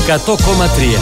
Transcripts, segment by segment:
100,3.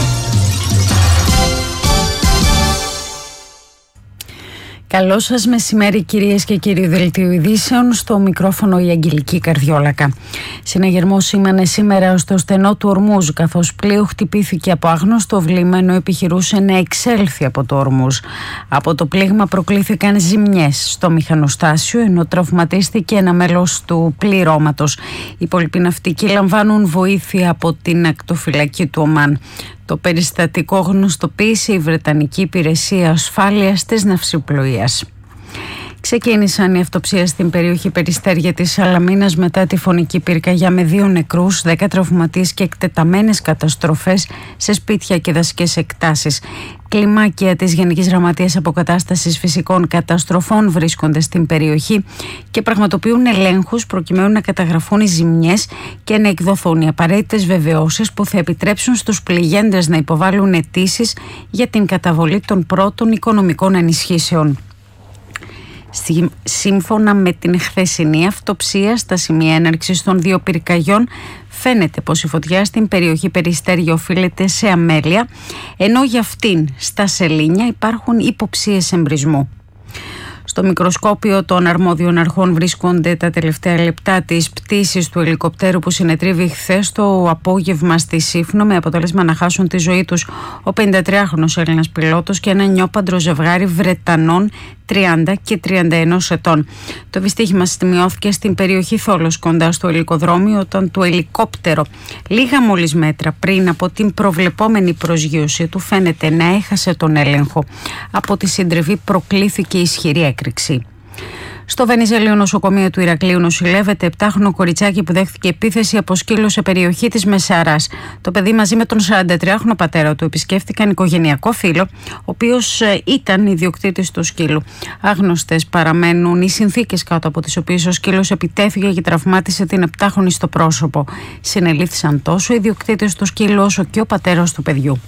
Καλό σας μεσημέρι, κυρίες και κύριοι. Δελτίου ειδήσεων, στο μικρόφωνο η Αγγελική Καρδιόλακα. Συναγερμός σήμανε σήμερα στο στενό του Ορμούζ, καθώς πλοίο χτυπήθηκε από άγνωστο βλήμα ενώ επιχειρούσε να εξέλθει από το Ορμούζ. Από το πλήγμα προκλήθηκαν ζημιές στο μηχανοστάσιο, ενώ τραυματίστηκε ένα μέλος του πληρώματος. Οι υπόλοιποι ναυτικοί λαμβάνουν βοήθεια από την ακτοφυλακή του Ομάν. Το περιστατικό γνωστοποίησε η Βρετανική Υπηρεσία Ασφάλειας της Ναυσιπλοείας. Ξεκίνησαν οι αυτοψίες στην περιοχή Περιστέρια της Σαλαμίνας μετά τη φωνική πυρκαγιά με 2 νεκρούς, 10 τραυματίες και εκτεταμένες καταστροφές σε σπίτια και δασικές εκτάσεις. Κλιμάκια της Γενικής Γραμματείας Αποκατάστασης Φυσικών Καταστροφών βρίσκονται στην περιοχή και πραγματοποιούν ελέγχους προκειμένου να καταγραφούν οι ζημιές και να εκδοθούν οι απαραίτητες βεβαιώσεις που θα επιτρέψουν στους πληγέντες να υποβάλουν αιτήσεις για την καταβολή των πρώτων οικονομικών ενισχύσεων. Σύμφωνα με την χθεσινή αυτοψία στα σημεία έναρξης των 2 πυρκαγιών, φαίνεται πως η φωτιά στην περιοχή Περιστέρια οφείλεται σε αμέλεια, ενώ για αυτήν στα σελήνια υπάρχουν υποψίες εμπρισμού. Στο μικροσκόπιο των αρμόδιων αρχών βρίσκονται τα τελευταία λεπτά της πτήσης του ελικοπτέρου που συνετρίβει χθες το απόγευμα στη Σύφνο, με αποτέλεσμα να χάσουν τη ζωή τους ο 53χρονος Έλληνας πιλότος και ένα νιόπαντρο ζευγάρι Βρετανών 30 και 31 ετών. Το δυστύχημα σημειώθηκε στην περιοχή Θόλος, κοντά στο ελικοδρόμιο, όταν το ελικόπτερο λίγα μόλις μέτρα πριν από την προβλεπόμενη προσγείωση του φαίνεται να έχασε τον έλεγχο. Από τη συντριβή προκλήθηκε ισχυρή έκρηξη. Στο Βενιζέλιο νοσοκομείο του Ηρακλείου νοσηλεύεται 7χρονο κοριτσάκι που δέχθηκε επίθεση από σκύλο σε περιοχή της Μεσαράς. Το παιδί μαζί με τον 43χρονο πατέρα του επισκέφτηκαν οικογενειακό φίλο, ο οποίος ήταν ιδιοκτήτης του σκύλου. Άγνωστες παραμένουν οι συνθήκες κάτω από τις οποίες ο σκύλος επιτέθηκε και τραυμάτισε την 7χρονη στο πρόσωπο. Συνελήφθησαν τόσο ο ιδιοκτήτης του σκύλου όσο και ο πατέρας του παιδιού.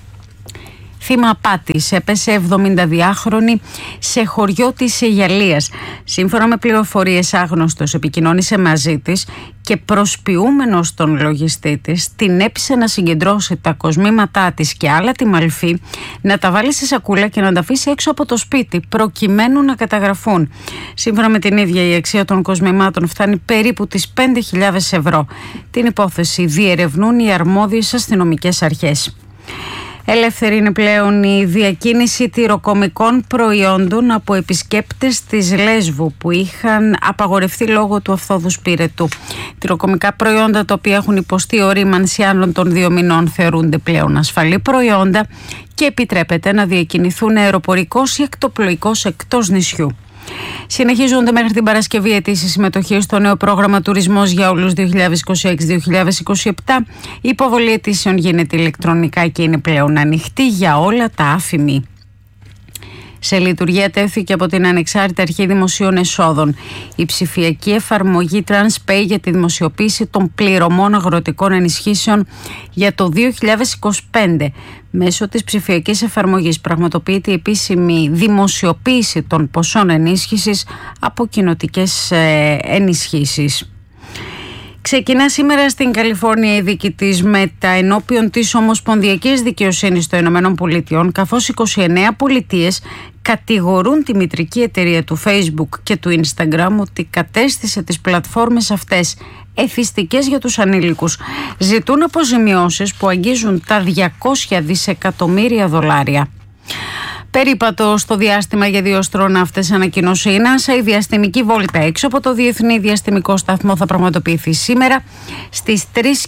Θύμα απάτης έπεσε 72χρονη σε χωριό της Αιγιαλίας. Σύμφωνα με πληροφορίες, άγνωστος επικοινώνησε μαζί της και προσποιούμενος τον λογιστή της την έπεισε να συγκεντρώσει τα κοσμήματά της και άλλα τη μαλφή, να τα βάλει σε σακούλα και να τα αφήσει έξω από το σπίτι προκειμένου να καταγραφούν. Σύμφωνα με την ίδια, η αξία των κοσμημάτων φτάνει περίπου τις 5.000 ευρώ. Την υπόθεση διερευνούν οι αρμόδιες αστυνομικές αρχές. Ελεύθερη είναι πλέον η διακίνηση τυροκομικών προϊόντων από επισκέπτες της Λέσβου που είχαν απαγορευτεί λόγω του αυθόδους πύρετου. Τυροκομικά προϊόντα τα οποία έχουν υποστεί ορίμανση άλλων των 2 μηνών θεωρούνται πλέον ασφαλή προϊόντα και επιτρέπεται να διακινηθούν αεροπορικώς ή ακτοπλοϊκώς εκτός νησιού. Συνεχίζονται μέχρι την Παρασκευή αιτήσεις συμμετοχής στο νέο πρόγραμμα Τουρισμός για όλους 2026-2027. Η υποβολή αιτήσεων γίνεται ηλεκτρονικά και είναι πλέον ανοιχτή για όλα τα άφημη. Σε λειτουργία τέθηκε από την Ανεξάρτητη Αρχή Δημοσίων Εσόδων η ψηφιακή εφαρμογή TransPay για τη δημοσιοποίηση των πληρωμών αγροτικών ενισχύσεων για το 2025. Μέσω της ψηφιακής εφαρμογής πραγματοποιείται η επίσημη δημοσιοποίηση των ποσών ενίσχυσης από κοινοτικές ενισχύσεις. Ξεκινά σήμερα στην Καλιφόρνια η δίκη της ΜΕΤΑ ενώπιον της Ομοσπονδιακής Δικαιοσύνης των Ηνωμένων Πολιτειών, καθώς 29 πολιτείες κατηγορούν τη μητρική εταιρεία του Facebook και του Instagram ότι κατέστησε τις πλατφόρμες αυτές εθιστικές για τους ανήλικους. Ζητούν αποζημιώσεις που αγγίζουν τα 200 δισεκατομμύρια δολάρια. Περίπατο στο διάστημα για 2 αστροναύτες ανακοινώσε η NASA. Η διαστημική βόλτα έξω από το Διεθνή Διαστημικό Σταθμό θα πραγματοποιηθεί σήμερα στις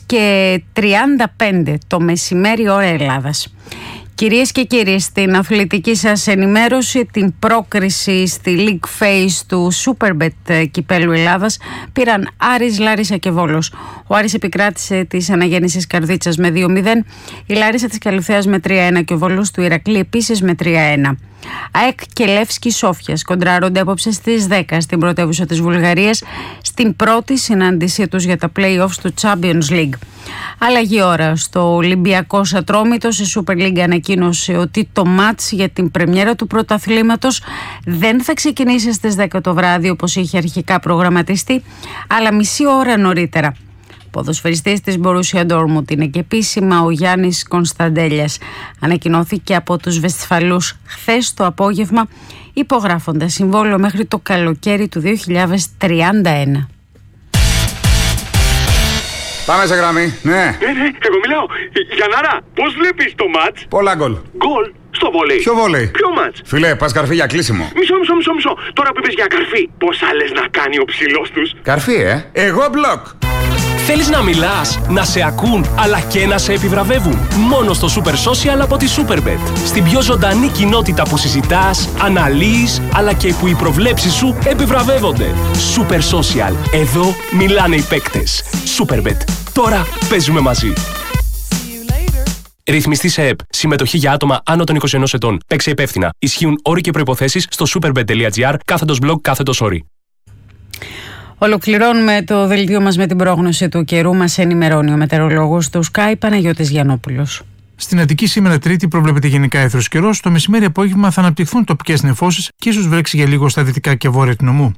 3:35 το μεσημέρι ώρα Ελλάδας. Κυρίες και κύριοι, στην αθλητική σας ενημέρωση, την πρόκριση στη League Phase του Superbet Κυπέλλου Ελλάδας πήραν Άρης, Λάρισα και Βόλος. Ο Άρης επικράτησε της Αναγέννησης Καρδίτσας με 2-0, η Λάρισα της Καλυθέας με 3-1 και ο Βόλος του Ηρακλή επίσης με 3-1. ΑΕΚ και Λεύσκι Σόφιας κοντράρονται απόψε στις 10 στην πρωτεύουσα της Βουλγαρίας στην πρώτη συνάντησή τους για τα play-offs του Champions League. Αλλαγή ώρα στο Ολυμπιακός Ατρόμητος. Η Super League ανακοίνωσε ότι το μάτς για την πρεμιέρα του πρωταθλήματος δεν θα ξεκινήσει στις 10 το βράδυ όπως είχε αρχικά προγραμματιστεί, αλλά μισή ώρα νωρίτερα. ποδοσφαιριστής της Μπορούσια Ντόρτμουντ είναι και επίσημα ο Γιάννης Κωνσταντέλιας. Ανακοινώθηκε από τους Βεσφαλούς χθες το απόγευμα, υπογράφοντας συμβόλαιο μέχρι το καλοκαίρι του 2031. Πάμε σε γραμμή, ναι. Εγώ μιλάω. Γιαννάρα, πώς βλέπεις το μάτς? Πολλά γκολ. Γκολ στο βόλεϊ. Ποιο βόλεϊ? Ποιο μάτς? Φίλε, πας καρφί για κλείσιμο. Μισό. Τώρα που είπες για καρφί, πώς άλλες να κάνει ο ψηλός τους? Καρφί, Εγώ μπλοκ. Θέλεις να μιλάς, να σε ακούν, αλλά και να σε επιβραβεύουν? Μόνο στο Super Social από τη Superbet. Στην πιο ζωντανή κοινότητα που συζητάς, αναλύεις, αλλά και που οι προβλέψεις σου επιβραβεύονται. Super Social. Εδώ μιλάνε οι παίκτες. Superbet. Τώρα παίζουμε μαζί. Ρυθμιστή σε ΕΠ. Συμμετοχή για άτομα άνω των 21 ετών. Παίξε υπεύθυνα. Ισχύουν όροι και προϋποθέσεις στο superbet.gr/blog/όροι. Ολοκληρώνουμε το δελτίο μας με την πρόγνωση του καιρού. Μας ενημερώνει ο μετεωρολόγος του Sky, Παναγιώτης Γιαννόπουλος. Στην Αττική σήμερα Τρίτη προβλέπεται γενικά έθρος καιρός. Το μεσημέρι απόγευμα θα αναπτυχθούν τοπικές νεφώσεις και ίσως βρέξει για λίγο στα δυτικά και βόρεια του νομού.